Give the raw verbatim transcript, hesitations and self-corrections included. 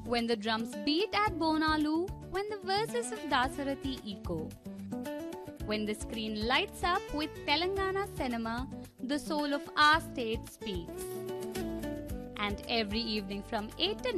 when the drums beat at Bonalu, when the verses of Dasarathi echo. When the screen lights up with Telangana cinema, the soul of our state speaks. And every evening from eight to